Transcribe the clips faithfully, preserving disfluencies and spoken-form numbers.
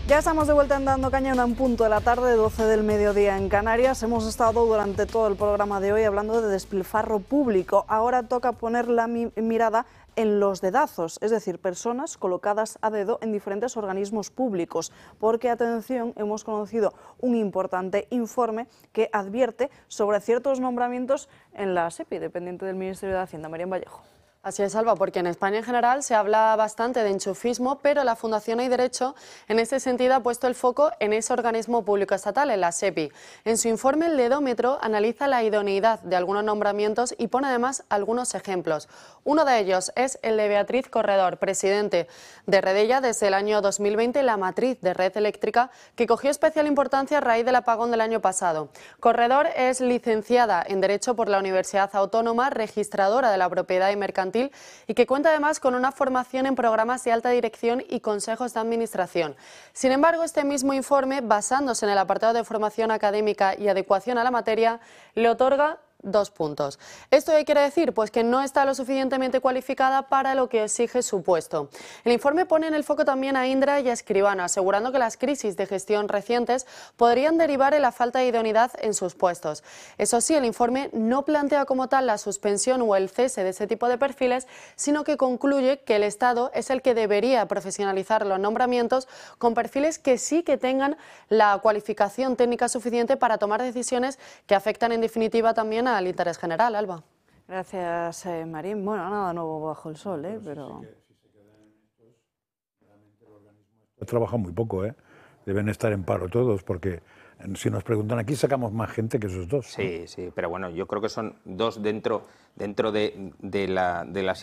Ya estamos de vuelta en Dando Caña, en punto de la tarde, doce del mediodía en Canarias. Hemos estado durante todo el programa de hoy hablando de despilfarro público. Ahora toca poner la mi mirada en los dedazos, es decir, personas colocadas a dedo en diferentes organismos públicos. Porque, atención, hemos conocido un importante informe que advierte sobre ciertos nombramientos en la SEPI, dependiente del Ministerio de Hacienda. María Vallejo. Así es, Alba, porque en España en general se habla bastante de enchufismo, pero la Fundación Hay Derecho en este sentido ha puesto el foco en ese organismo público estatal, en la SEPI. En su informe, el Dedómetro analiza la idoneidad de algunos nombramientos y pone además algunos ejemplos. Uno de ellos es el de Beatriz Corredor, presidente de Redella desde el año dos mil veinte, la matriz de red eléctrica, que cogió especial importancia a raíz del apagón del año pasado. Corredor es licenciada en Derecho por la Universidad Autónoma, registradora de la propiedad y mercantil, y que cuenta además con una formación en programas de alta dirección y consejos de administración. Sin embargo, este mismo informe, basándose en el apartado de formación académica y adecuación a la materia, le otorga dos puntos. ¿Esto qué quiere decir? Pues que no está lo suficientemente cualificada para lo que exige su puesto. El informe pone en el foco también a Indra y a Escribano, asegurando que las crisis de gestión recientes podrían derivar en la falta de idoneidad en sus puestos. Eso sí, el informe no plantea como tal la suspensión o el cese de ese tipo de perfiles, sino que concluye que el Estado es el que debería profesionalizar los nombramientos con perfiles que sí que tengan la cualificación técnica suficiente para tomar decisiones que afectan en definitiva también al interés general. Alba. Gracias, eh, Marín. Bueno, nada nuevo bajo el sol, ¿eh? Pero... Trabajan muy poco, ¿eh? Deben estar en paro todos, porque si nos preguntan aquí sacamos más gente que esos dos. Sí, ¿no? Sí, pero bueno, yo creo que son dos dentro, dentro de, de, la, de, la,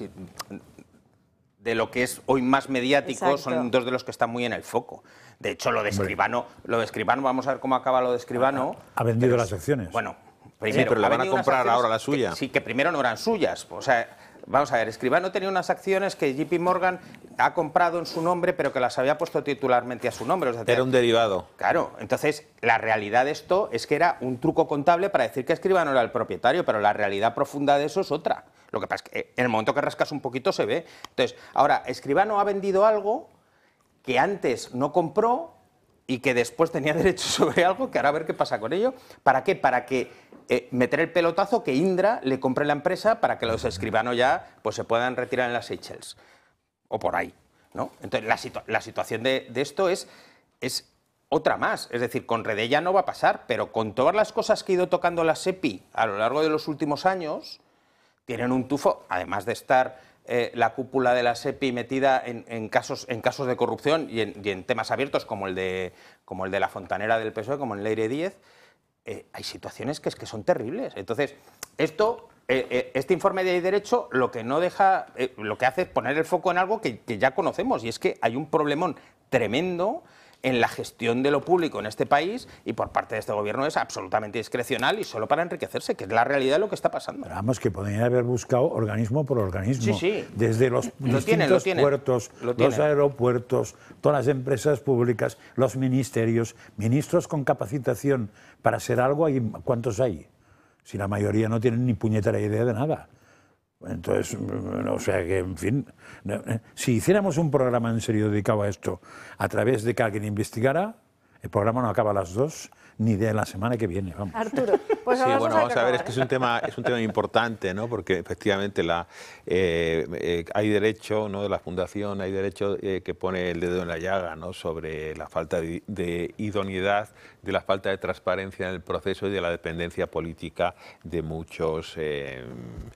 de lo que es hoy más mediático. Exacto. Son dos de los que están muy en el foco. De hecho, lo de Escribano, lo de Escribano, vamos a ver cómo acaba lo de Escribano. Ha, ha vendido las acciones. Bueno, primero, sí, pero le van a comprar ahora la suya. Que, sí, que primero no eran suyas. O sea, vamos a ver, Escribano tenía unas acciones que J P Morgan ha comprado en su nombre, pero que las había puesto titularmente a su nombre. O sea, era un derivado. Claro, entonces la realidad de esto es que era un truco contable para decir que Escribano era el propietario, pero la realidad profunda de eso es otra. Lo que pasa es que en el momento que rascas un poquito se ve. Entonces, ahora, Escribano ha vendido algo que antes no compró y que después tenía derecho sobre algo, que ahora a ver qué pasa con ello. ¿Para qué? Para que eh, meter el pelotazo, que Indra le compre la empresa para que los Escribano ya pues, se puedan retirar en las Seychelles. O por ahí, ¿no? Entonces, la, situa la situación de, de esto es, es otra más. Es decir, con Redella no va a pasar, pero con todas las cosas que ha ido tocando la SEPI a lo largo de los últimos años, tienen un tufo, además de estar eh, la cúpula de la SEPI metida en, en, casos, en casos de corrupción y en, y en temas abiertos como el, de, como el de la fontanera del P S O E, como el Leire Díez, eh, hay situaciones que, es que son terribles. Entonces, esto... Eh, eh, este informe de Derecho lo que no deja, eh, lo que hace es poner el foco en algo que, que ya conocemos, y es que hay un problemón tremendo en la gestión de lo público en este país, y por parte de este gobierno es absolutamente discrecional y solo para enriquecerse, que es la realidad de lo que está pasando. Pero vamos, que podrían haber buscado organismo por organismo, sí, sí. desde los lo distintos tienen, lo tienen. puertos, lo los aeropuertos, todas las empresas públicas, los ministerios, ministros con capacitación para ser algo. ¿Cuántos hay? Si la mayoría no tienen ni puñetera idea de nada. Entonces, o sea que, en fin, si hiciéramos un programa en serio dedicado a esto, a través de que alguien investigara, el programa no acaba a las dos, ni de la semana que viene, vamos. Arturo, pues sí, bueno, vamos a ver, es que es un tema, es un tema importante, ¿no? Porque efectivamente la, eh, eh, hay derecho, ¿no? De la Fundación Hay Derecho eh, que pone el dedo en la llaga, ¿no? Sobre la falta de, de idoneidad, de la falta de transparencia en el proceso y de la dependencia política de muchos eh,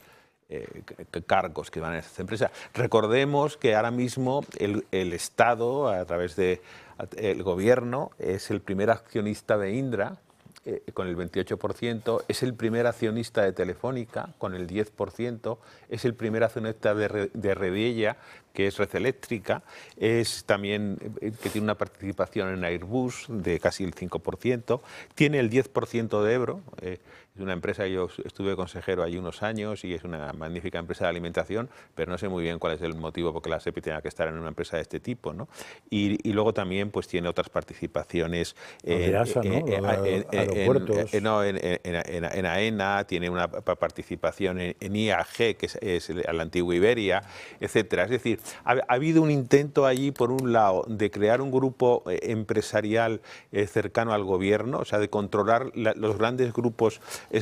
eh, cargos que van a estas empresas. Recordemos que ahora mismo el, el Estado, a través de el gobierno, es el primer accionista de Indra, eh, con el veintiocho por ciento, es el primer accionista de Telefónica, con el diez por ciento, es el primer accionista de, de Redella, que es Red Eléctrica, es también eh, que tiene una participación en Airbus de casi el cinco por ciento, tiene el diez por ciento de Ebro, eh, es una empresa, yo estuve consejero allí unos años y es una magnífica empresa de alimentación, pero no sé muy bien cuál es el motivo porque la SEPI tenga que estar en una empresa de este tipo, ¿no? Y, y luego también pues tiene otras participaciones eh, ASA, ¿no? en, en, en, en, no, en, en, en, en AENA, tiene una participación en, en I A G, que es, es la antigua Iberia, etcétera. Es decir, decir, ha, ha habido un intento allí, por un lado, de crear un grupo eh, empresarial eh, cercano al gobierno, o sea, de controlar la, los grandes grupos